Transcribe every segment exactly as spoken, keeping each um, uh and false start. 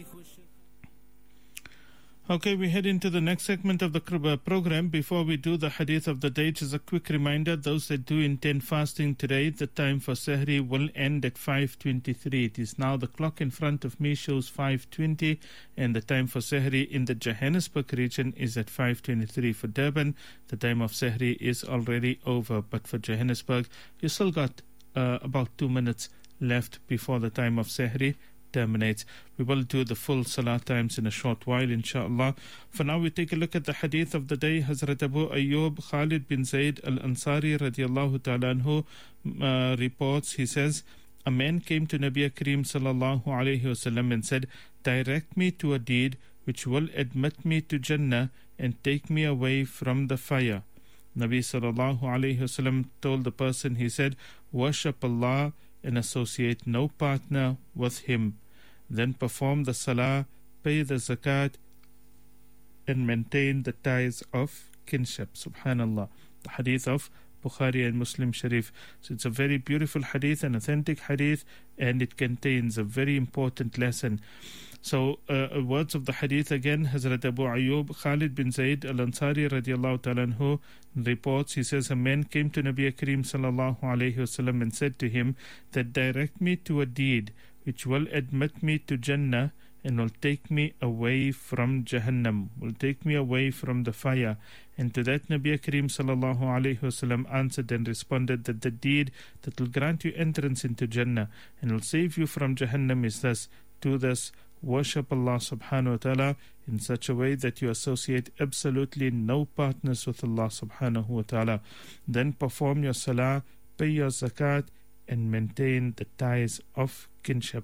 Okay, we head into the next segment of the program. Before we do the hadith of the day, just a quick reminder, those that do intend fasting today, the time for Sahri will end at five twenty-three. It is now, the clock in front of me shows five twenty, and the time for Sahri in the Johannesburg region is at five twenty-three. For Durban, the time of Sahri is already over, but for Johannesburg, you still got uh, about two minutes left before the time of Sahri terminates. We will do the full salah times in a short while, inshaAllah. For now, we take a look at the hadith of the day. Hazrat Abu Ayyub Khalid bin Zayd al-Ansari radiallahu ta'ala anhu uh, reports, he says, a man came to Nabi Kareem sallallahu alayhi wasallam and said, direct me to a deed which will admit me to Jannah and take me away from the fire. Nabi sallallahu alayhi wasallam told the person, he said, worship Allah and associate no partner with him. Then perform the salah, pay the zakat, and maintain the ties of kinship. Subhanallah. The hadith of Bukhari and Muslim Sharif. So it's a very beautiful hadith, an authentic hadith, and it contains a very important lesson. So, uh, words of the hadith again, Hazrat Abu Ayyub Khalid bin Zayd al-Ansari radiallahu ta'ala anhu reports, he says, a man came to Nabi Kareem sallallahu alayhi wasallam and said to him that direct me to a deed which will admit me to Jannah and will take me away from Jahannam, will take me away from the fire. And to that Nabi Kareem sallallahu alayhi wasallam answered and responded that the deed that will grant you entrance into Jannah and will save you from Jahannam is thus: do this, worship Allah subhanahu wa ta'ala in such a way that you associate absolutely no partners with Allah subhanahu wa ta'ala. Then perform your salah, pay your zakat, and maintain the ties of kinship.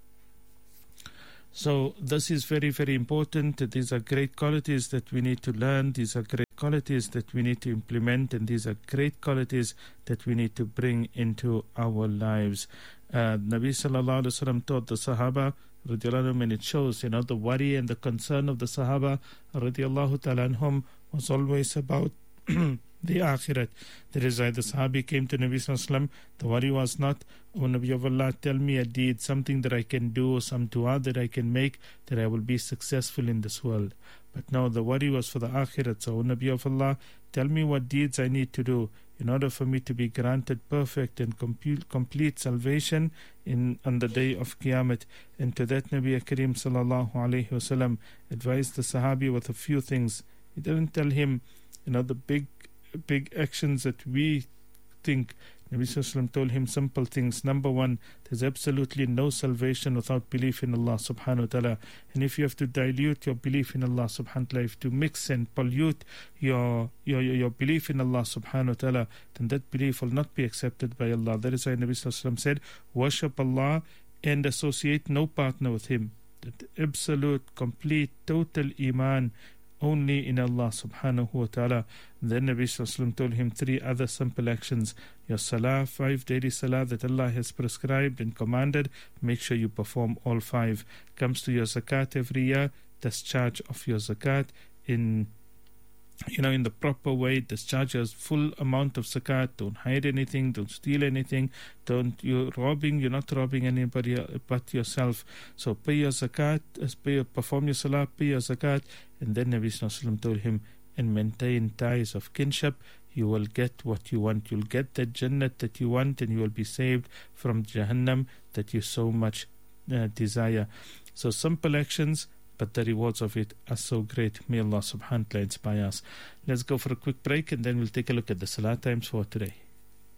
So this is very, very important. These are great qualities that we need to learn. These are great qualities that we need to implement, and these are great qualities that we need to bring into our lives. Uh, Nabi sallallahu alaihi wasallam taught the Sahaba radiallahu anhum, and it shows, you know, the worry and the concern of the Sahaba radiallahu ta'ala anhum was always about the akhirat. That is why the Sahabi came to Nabi sallallahu alaihi wasallam. The worry was not, oh Nabi of Allah, tell me a deed, something that I can do, some dua that I can make, that I will be successful in this world. But no, the worry was for the akhirat. So, oh Nabi of Allah, tell me what deeds I need to do in order for me to be granted perfect and complete, complete salvation in on the day of Qiyamah. And to that Nabi Kareem sallallahu alayhi wasallam advised the Sahabi with a few things. He didn't tell him, you know, the big, big actions that we think. Nabi sallallahu alayhi wasallam told him simple things. Number one, there's absolutely no salvation without belief in Allah subhanahu wa ta'ala. And if you have to dilute your belief in Allah subhanahu wa ta'ala, if to mix and pollute your, your, your, your belief in Allah subhanahu wa ta'ala, then that belief will not be accepted by Allah. That is why Nabi sallallahu alayhi wasallam said, worship Allah and associate no partner with him. That absolute, complete, total iman only in Allah subhanahu wa ta'ala. Then Nabi sallallahu alayhi wasallam told him three other simple actions. Your salah, five daily salah that Allah has prescribed and commanded, make sure you perform all five. Comes to your zakat every year, discharge of your zakat in, you know, in the proper way. Discharge your full amount of zakat. Don't hide anything, don't steal anything, don't, you're robbing, you're not robbing anybody but yourself. So pay your zakat, pay, perform your salah, pay your zakat. And then Nabi sallallahu alayhi wasallam told him, and maintain ties of kinship. You will get what you want. You'll get that Jannat that you want, and you will be saved from Jahannam that you so much uh, desire. So simple actions, but the rewards of it are so great. May Allah subhanahu wa ta'ala inspire us. Let's go for a quick break, and then we'll take a look at the salah times for today.